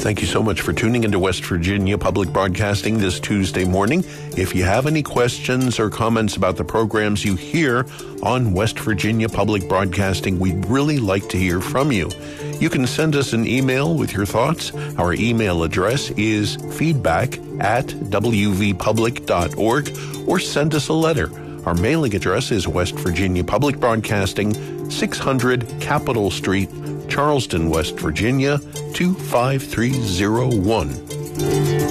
Thank you so much for tuning into West Virginia Public Broadcasting this Tuesday morning. If you have any questions or comments about the programs you hear on West Virginia Public Broadcasting, we'd really like to hear from you. You can send us an email with your thoughts. Our email address is feedback@wvpublic.org, or send us a letter. Our mailing address is West Virginia Public Broadcasting, 600 Capitol Street, Charleston, West Virginia, 25301.